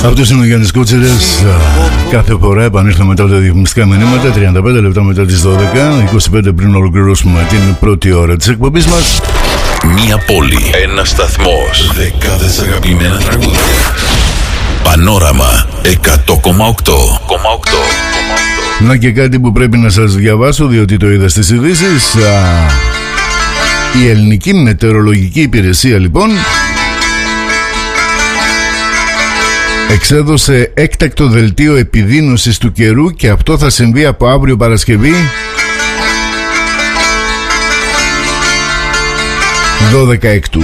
Αυτός είναι ο Γιάννης Κούτσιρας. Κάθε φορά επανήλθαμε μετά από τα διαφημιστικά μηνύματα. 35 λεπτά μετά τις 12, 25 πριν ολοκληρώσουμε την πρώτη ώρα της εκπομπής μας. Μία πόλη, ένας σταθμός, δεκάδες αγαπημένα τραγούδια. Πανόραμα 100,8. Να και κάτι που πρέπει να σας διαβάσω, διότι το είδα στις ειδήσεις. Η Ελληνική Μετεωρολογική Υπηρεσία λοιπόν εξέδωσε έκτακτο δελτίο επιδείνωσης του καιρού και αυτό θα συμβεί από αύριο Παρασκευή 12 Έκτου.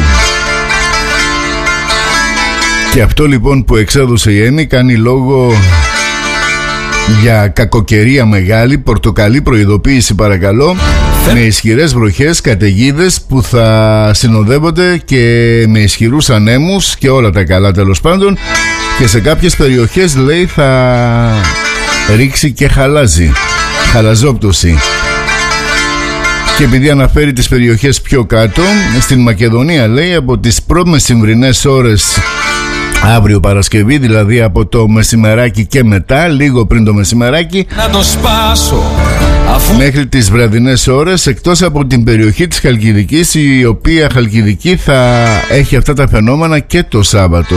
Και αυτό λοιπόν που εξέδωσε η ΕΜΗ κάνει λόγο για κακοκαιρία μεγάλη, πορτοκαλί προειδοποίηση παρακαλώ, με ισχυρές βροχές, καταιγίδες που θα συνοδεύονται και με ισχυρούς ανέμους και όλα τα καλά τέλος πάντων, και σε κάποιες περιοχές λέει θα ρίξει και χαλαζόπτωση. Και επειδή αναφέρει τις περιοχές πιο κάτω, στην Μακεδονία λέει από τις προμεσημβρινές ώρες αύριο Παρασκευή, δηλαδή από το μεσημεράκι και μετά, λίγο πριν το μεσημεράκι, να το σπάσω, μέχρι τις βραδινές ώρες, εκτός από την περιοχή της Χαλκιδικής, η οποία Χαλκιδική θα έχει αυτά τα φαινόμενα και το Σάββατο,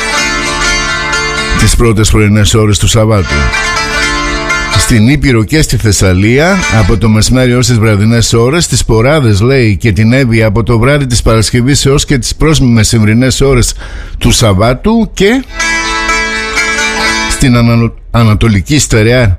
τις πρώτες πρωινές ώρες του Σαββάτου. Στην Ήπειρο και στη Θεσσαλία από το μεσημέρι ως τις βραδινές ώρες, τις Ποράδες λέει και την Εύβοια από το βράδυ της Παρασκευής έως και τις προσμεσημβρινές ώρες του Σαββάτου, και στην Ανατολική Στερεά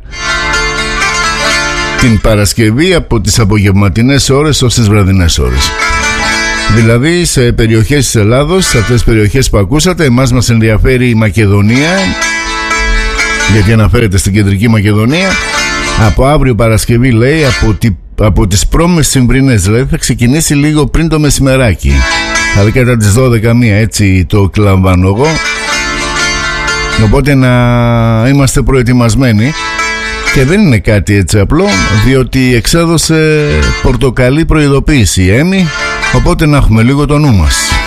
την Παρασκευή από τις απογευματινές ώρες ως τις βραδινές ώρες. Δηλαδή σε περιοχές της Ελλάδος, σε αυτές τις περιοχές που ακούσατε, εμάς μας ενδιαφέρει η Μακεδονία, γιατί αναφέρεται στην Κεντρική Μακεδονία. Από αύριο Παρασκευή λέει από τις προμεσημβρινές, δηλαδή θα ξεκινήσει λίγο πριν το μεσημεράκι, δηλαδή κατά τις 12 έτσι το κλαμβάνω εγώ. Οπότε να είμαστε προετοιμασμένοι. Και δεν είναι κάτι έτσι απλό, διότι εξέδωσε πορτοκαλί προειδοποίηση η ΕΜΗ, οπότε να έχουμε λίγο το νου μας.